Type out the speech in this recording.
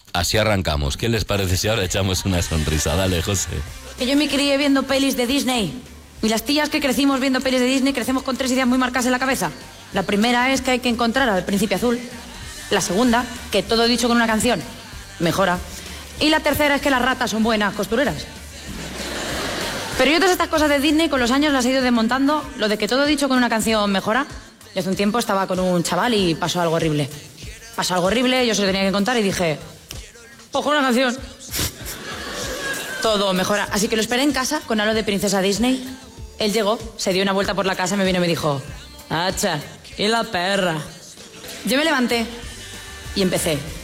Así arrancamos. ¿Qué les parece si ahora echamos una sonrisa? Dale, José. Que yo me crié viendo pelis de Disney. Y las tías que crecimos viendo pelis de Disney crecemos con 3 ideas muy marcadas en la cabeza. La primera es que hay que encontrar al príncipe azul. La segunda, que todo dicho con una canción mejora. Y la tercera es que las ratas son buenas costureras. Pero yo todas estas cosas de Disney con los años las he ido desmontando. Lo de que todo dicho con una canción mejora. Yo hace un tiempo estaba con un chaval y pasó algo horrible. Pasó algo horrible, yo se lo tenía que contar y dije... Pues con una canción. Todo mejora. Así que lo esperé en casa con algo de princesa Disney. Él llegó, se dio una vuelta por la casa, me vino y me dijo... Hacha, y la perra. Yo me levanté y empecé...